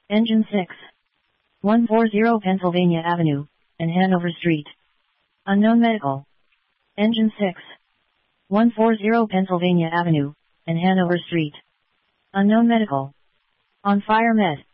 Engine 6. 140 Pennsylvania Avenue, and Hanover Street. Unknown medical. Engine 6. 140 Pennsylvania Avenue, and Hanover Street. Unknown medical. On fire med.